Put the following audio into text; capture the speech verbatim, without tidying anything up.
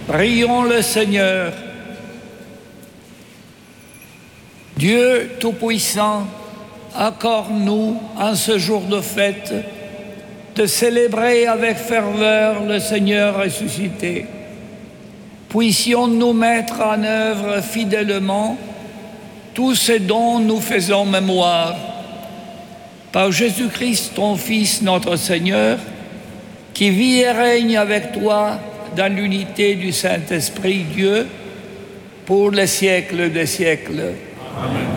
Prions le Seigneur. Dieu Tout-Puissant, accorde-nous en ce jour de fête de célébrer avec ferveur le Seigneur ressuscité. Puissions-nous mettre en œuvre fidèlement tout ce dont nous faisons mémoire. Par Jésus-Christ, ton Fils, notre Seigneur, qui vit et règne avec toi dans l'unité du Saint-Esprit, Dieu, pour les siècles des siècles. Amen.